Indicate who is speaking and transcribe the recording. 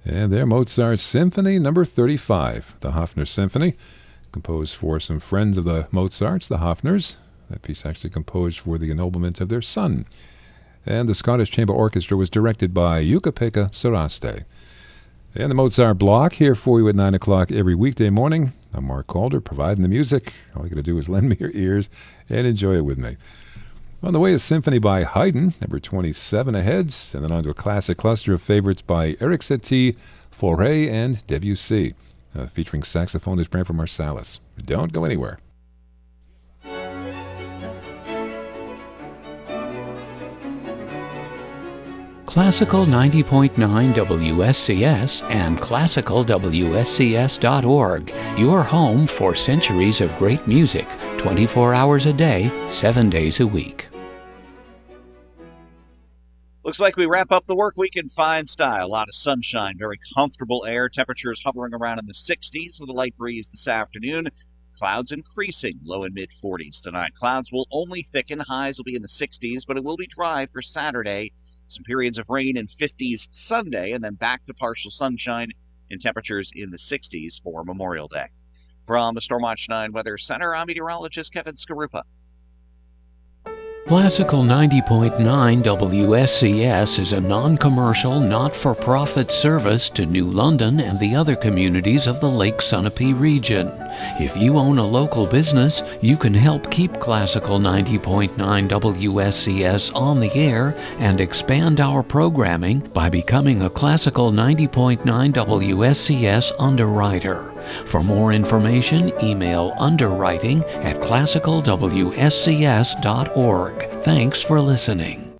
Speaker 1: And there, Mozart's Symphony Number 35, the Hofner Symphony, composed for some friends of the Mozarts, the Hofners. That piece actually composed for the ennoblement of their son. And the Scottish Chamber Orchestra was directed by Jukka-Pekka Saraste. And the Mozart Block here for you at 9 o'clock every weekday morning. I'm Mark Calder, providing the music. All you got to do is lend me your ears and enjoy it with me. On the way, a symphony by Haydn, number 27 ahead, and then on to a classic cluster of favorites by Eric Satie, Fauré, and Debussy, featuring saxophonist Branford Marsalis. Don't go anywhere.
Speaker 2: Classical 90.9 WSCS and classicalwscs.org, your home for centuries of great music, 24 hours a day, 7 days a week.
Speaker 3: Looks like we wrap up the work week in fine style. A lot of sunshine, very comfortable air, temperatures hovering around in the 60s with a light breeze this afternoon. Clouds increasing, low and mid-40s tonight. Clouds will only thicken, highs will be in the 60s, but it will be dry for Saturday. Some periods of rain in 50s Sunday, and then back to partial sunshine and temperatures in the 60s for Memorial Day. From the Stormwatch 9 Weather Center, I'm meteorologist Kevin Skarupa.
Speaker 2: Classical 90.9 WSCS is a non-commercial, not-for-profit service to New London and the other communities of the Lake Sunapee region. If you own a local business, you can help keep Classical 90.9 WSCS on the air and expand our programming by becoming a Classical 90.9 WSCS underwriter. For more information, email underwriting@classicalwscs.org. Thanks for listening.